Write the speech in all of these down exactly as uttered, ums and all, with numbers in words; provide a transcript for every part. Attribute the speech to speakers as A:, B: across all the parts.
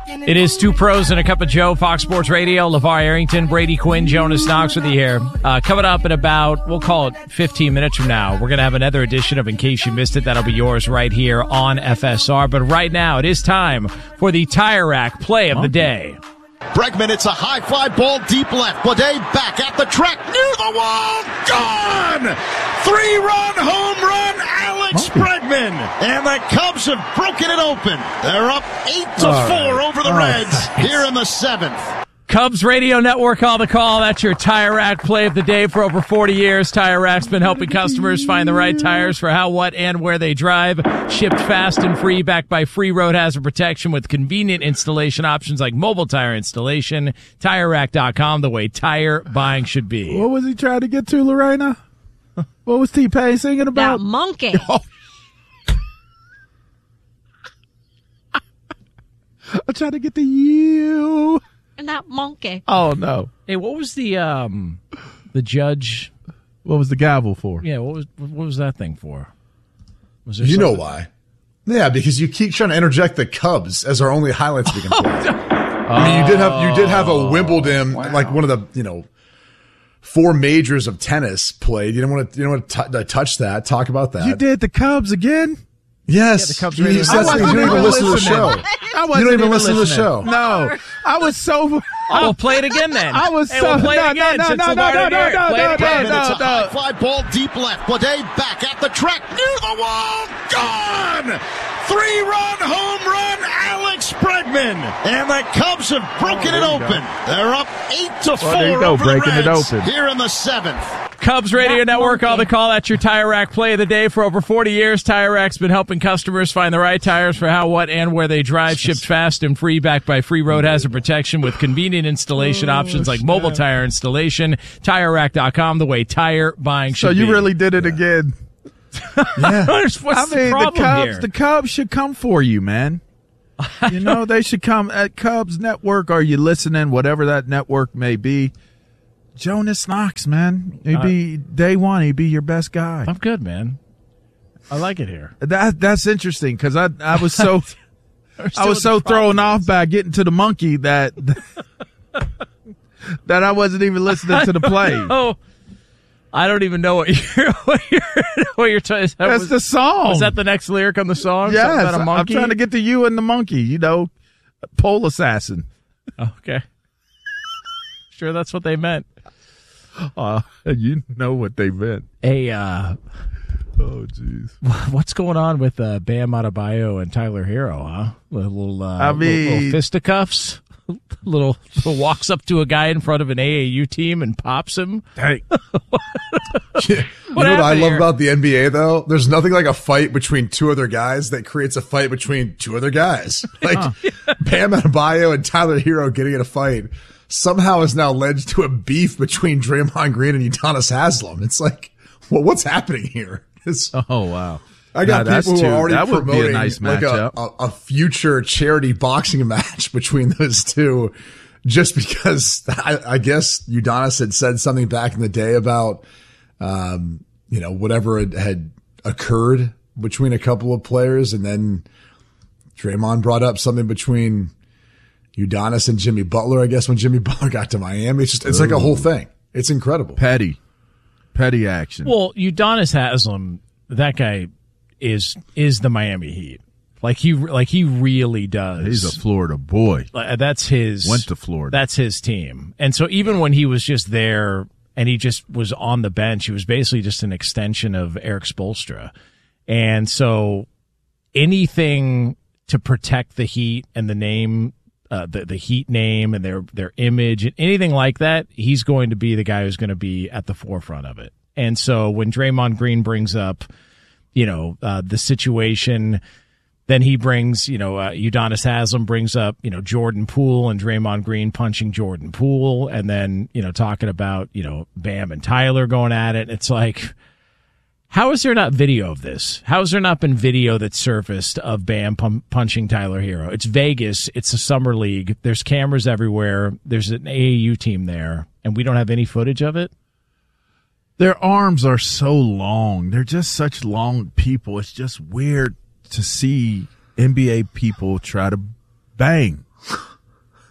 A: It is Two Pros and a Cup of Joe, Fox Sports Radio. LeVar Arrington, Brady Quinn, Jonas Knox with you here. Uh, coming up in about, we'll call it fifteen minutes from now, we're going to have another edition of In Case You Missed It. That'll be yours right here on F S R. But right now, it is time for the Tire Rack Play of the Day.
B: Bregman, it's a high fly ball deep left. Bleday back at the track, near the wall, gone! Three-run home run, Alex okay. Bregman. And the Cubs have broken it open. They're up eight to four right. over the All Reds right. here in the seventh.
A: Cubs Radio Network, call the call. That's your Tire Rack Play of the Day. For over forty years, Tire Rack's been helping customers find the right tires for how, what, and where they drive. Shipped fast and free, backed by free road hazard protection with convenient installation options like mobile tire installation. Tire Rack dot com, the way tire buying should be.
C: What was he trying to get to, Lorena? What was T-Pain singing about?
D: That monkey.
C: Oh. I'm trying to get to you.
D: And that monkey.
C: Oh, no.
A: Hey, what was the um, the judge?
C: What was the gavel for?
A: Yeah, what was what was that thing for? Was there
E: you
A: something?
E: know why? Yeah, because you keep trying to interject the Cubs as our only highlights we can play. I mean, you did have you did have a Wimbledon, wow. like one of the you know four majors of tennis played. You didn't want to you don't want to t- touch that. Talk about that.
C: You did the Cubs again.
E: Yes,
A: yeah, the Cubs
E: you, you,
C: I
E: you don't even listen to the show.
C: I
E: you don't even listen to the show.
C: No, I was so.
A: Oh, we'll play it again then.
C: I was
A: hey,
C: so.
A: We'll play
C: no,
A: it again.
C: no, no, no, no, no, no, no,
A: play
C: no,
A: it again.
C: no, no,
B: It's a
C: no.
B: high fly ball deep left. Bleday back at the track, near the wall, gone! Three-run home run, Alex Bregman. And the Cubs have broken
C: oh,
B: it open. Go. They're up eight to
C: well,
B: four
C: there you go,
B: over
C: breaking
B: the Reds
C: it open.
B: here in the seventh.
A: Cubs Radio
D: that
A: Network,
D: monkey.
A: all the call. That's your Tire Rack Play of the Day. For over forty years, Tire Rack's been helping customers find the right tires for how, what, and where they drive. Shipped fast and free, backed by free road hazard protection with convenient installation
C: oh,
A: options like
C: snap.
A: mobile tire installation. Tire Rack dot com, the way tire buying should
C: So
A: be.
C: you really did it yeah. again.
E: Yeah.
A: What's
C: I
A: the
C: mean,
A: problem
C: the Cubs,
A: here?
C: the Cubs should come for you, man. You know, they should come at Cubs Network. Are you listening? Whatever that network may be. Jonas Knox, man. He'd be day one. He'd be your best guy.
A: I'm good, man. I like it here.
C: That that's interesting because I I was so I was so thrown off by getting to the monkey that that I wasn't even listening to the play.
A: Oh, I don't even know what you're what you're what you're trying. That
C: That's
A: was,
C: the song.
A: Was that the next lyric on the song?
C: Yes,
A: Something about a monkey?
C: I'm trying to get to you and the monkey. You know, pole assassin.
A: Okay. Sure, that's what they meant.
C: Uh, you know what they meant.
A: Hey, uh,
C: oh, jeez.
A: What's going on with uh, Bam Adebayo and Tyler Hero, huh? A little, uh,
C: I mean,
A: little, little fisticuffs? little, little walks up to a guy in front of an A A U team and pops him?
C: Hey.
E: Yeah. You know what I love here? about the N B A, though? There's nothing like a fight between two other guys that creates a fight between two other guys. Like huh. Bam Adebayo and Tyler Hero getting in a fight somehow has now led to a beef between Draymond Green and Udonis Haslem. It's like, well, what's happening here? It's,
C: oh, wow.
E: I got
C: no,
E: people who are already
C: that
E: promoting
C: would be a nice
E: like a, a, a future charity boxing match between those two just because I, I guess Udonis had said something back in the day about, um, you know, whatever had, had occurred between a couple of players. And then Draymond brought up something between Udonis and Jimmy Butler, I guess, when Jimmy Butler got to Miami. It's just, it's Ooh. like a whole thing. It's incredible.
C: Petty. Petty action.
A: Well, Udonis Haslem, that guy is is the Miami Heat. Like he like he really does.
C: He's a Florida boy.
A: That's his
C: went to Florida.
A: That's his team. And so even when he was just there and he just was on the bench, he was basically just an extension of Eric Spoelstra. And so anything to protect the Heat and the name uh, the the Heat name and their their image and anything like that, he's going to be the guy who's going to be at the forefront of it. And so when Draymond Green brings up, you know, uh, the situation, then he brings, you know, uh, Udonis Haslem brings up, you know, Jordan Poole and Draymond Green punching Jordan Poole, and then, you know, talking about, you know, Bam and Tyler going at it. It's like, how is there not video of this? How has there not been video that surfaced of Bam pum- punching Tyler Hero? It's Vegas. It's a summer league. There's cameras everywhere. There's an A A U team there, and we don't have any footage of it.
C: Their arms are so long. They're just such long people. It's just weird to see N B A people try to bang.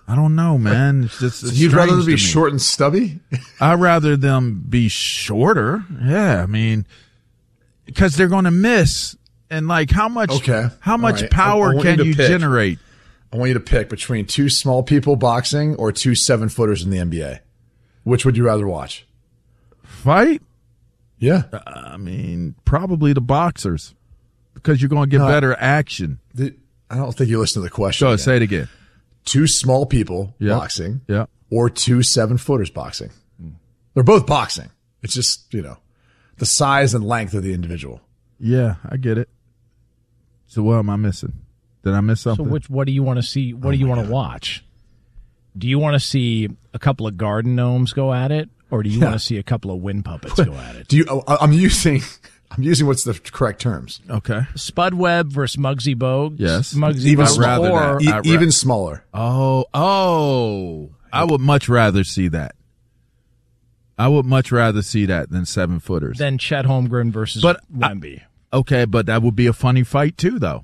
C: I don't know, man. It's just it's
E: So you'd rather
C: strange
E: them be
C: to me.
E: short and stubby?
C: I'd rather them be shorter. Yeah, I mean, because they're going to miss. And like, how much?
E: Okay.
C: How
E: All
C: much
E: right.
C: power
E: I- I want
C: can
E: you to
C: you
E: pick.
C: generate?
E: I want you to pick between two small people boxing or two seven footers in the N B A. Which would you rather watch?
C: Fight?
E: Yeah.
C: I mean, probably the boxers, because you're going to get
E: No,
C: better action.
E: The- I don't think you listened to the question.
C: Go
E: again.
C: say it again.
E: Two small people
C: Yeah.
E: boxing
C: Yeah.
E: or two seven footers boxing. They're both boxing. It's just, you know, the size and length of the individual.
C: Yeah, I get it. So what am I missing? Did I miss
A: So
C: something?
A: which what do you want to see? What do you want to watch? Do you want to see a couple of garden gnomes go at it, or do you
E: Yeah.
A: want to see a couple of wind puppets go at it?
E: Do you? I- I'm using. I'm using what's the correct terms.
C: Okay.
A: Spud Webb versus Muggsy Bogues.
C: Yes.
A: Muggsy
E: Even
A: Bogues,
C: rather
A: or
C: that.
E: E-
C: I'd ra-
E: even smaller.
C: Oh, oh. I would much rather see that. I would much rather see that than seven footers.
A: then Chet Holmgren versus
C: But I-
A: Wemby.
C: Okay, but that would be a funny fight too, though.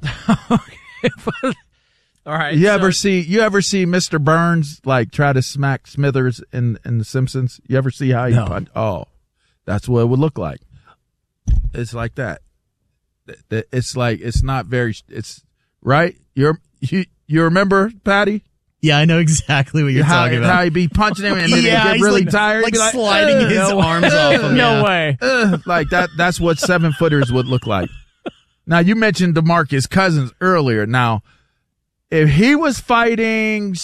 A: All right.
C: You
A: so-
C: ever see you ever see Mister Burns like try to smack Smithers in in The Simpsons? You ever see how he
A: No.
C: punch? Oh, that's what it would look like. It's like that. Th- th- It's like it's not very. It's right. You're you you remember Patty?
D: Yeah, I know exactly what you're
C: how,
D: talking
C: how
D: about.
C: he'd be punching him and then
D: Yeah,
C: he'd get
D: he's
C: really
D: like-
C: tired.
D: like
C: He'd be
D: sliding
C: "Ugh,
D: his
C: no,
D: arms off him.
A: No
D: Yeah.
A: way.
C: ugh," like that. That's what seven footers would look like. Now you mentioned DeMarcus Cousins earlier. Now, if he was fighting,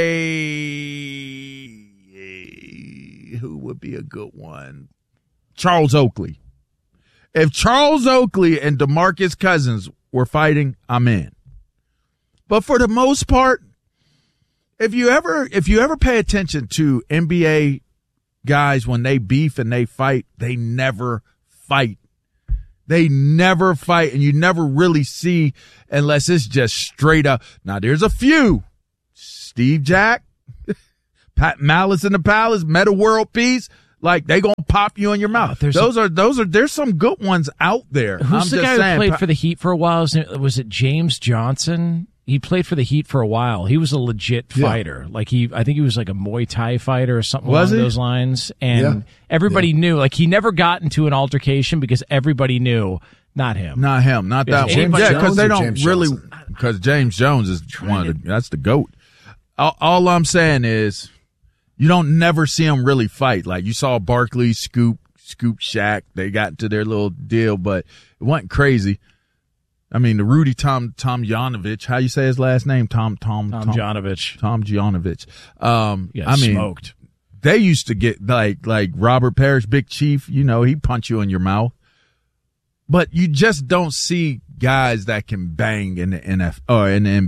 C: say, who would be a good one? Charles Oakley. If Charles Oakley and DeMarcus Cousins were fighting, I'm in. But for the most part, if you ever if you ever pay attention to N B A guys when they beef and they fight, they never fight. They never fight, and you never really see unless it's just straight up. Now, there's a few. Steve Jack, Pat Malice in the Palace, Meta World Peace. Like, they gonna pop you in your mouth.
A: there's
C: those are those are there's some good ones out there.
A: Who's
C: I'm
A: the
C: just
A: guy
C: saying,
A: who played
C: Pa-
A: for the Heat for a while? Was it, was it James Johnson? He played for the Heat for a while. He was a legit
E: Yeah.
A: fighter. Like he, I think he was like a Muay Thai fighter or something
C: Was
A: along
C: he?
A: those lines. And
E: Yeah.
A: everybody knew. Like he never got into an altercation because everybody knew not him.
C: Not him, not that
A: Is it
C: one.
A: James
C: Yeah, because
E: Jones
C: they
E: or
C: don't
E: James
C: really.
E: Johnson?
C: Because James Jones is one of the, that's the GOAT. All, all I'm saying is, you don't never see them really fight. Like you saw Barkley scoop scoop Shaq. They got into their little deal, but it wasn't crazy. I mean, the Rudy Tom Tom Janovich. How you say his last name? Tom Tom
A: Tom Janovich.
C: Tom Janovich. Um,
A: Yeah,
C: I mean,
A: smoked.
C: they used to get like like Robert Parrish, Big Chief. You know, he punch you in your mouth. But you just don't see guys that can bang in the N F L or in the N B A.